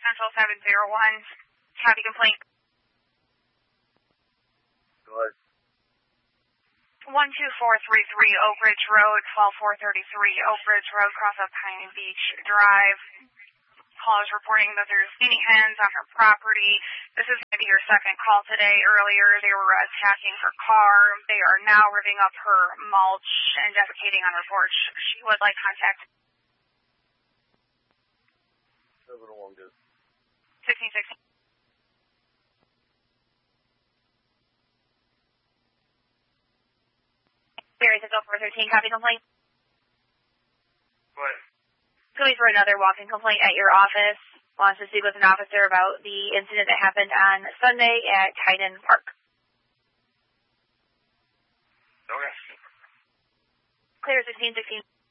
Central 701. Copy complaint. Go ahead. 12433 Oak Ridge Road, 12433 Oak Ridge Road, cross of Pine Beach Drive. Call is reporting that there's guinea hens on her property. This is going to be her second call today. Earlier, they were attacking her car. They are now ripping up her mulch and defecating on her porch. She would like contact. 701, good. 1616. Barry Central 413, copy complaint. What? Coming for another walk-in complaint at your office. Wants to speak with an officer about the incident that happened on Sunday at Tynan Park. Okay. Clear 1616.